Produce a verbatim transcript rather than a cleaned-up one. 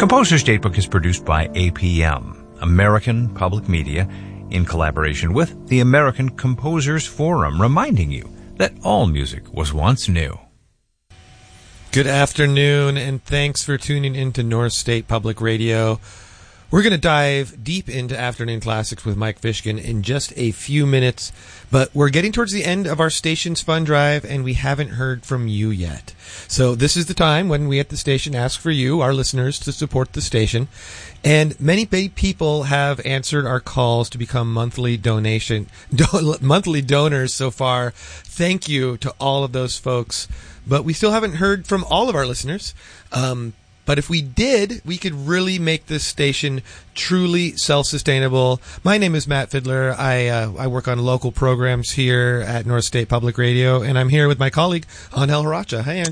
Composer's Datebook is produced by A P M, American Public Media, in collaboration with the American Composers Forum, reminding you that all music was once new. Good afternoon, and thanks for tuning into North State Public Radio. We're going to dive deep into Afternoon Classics with Mike Fishkin in just a few minutes, but we're getting towards the end of our station's fund drive, and we haven't heard from you yet. So this is the time when we at the station ask for you, our listeners, to support the station. And many people have answered our calls to become monthly donation, do, monthly donors so far. Thank you to all of those folks. But we still haven't heard from all of our listeners. Um, But if we did, we could really make this station truly self-sustainable. My name is Matt Fiddler. I uh, I work on local programs here at North State Public Radio, and I'm here with my colleague, Angel Haracha. Hi, Angel.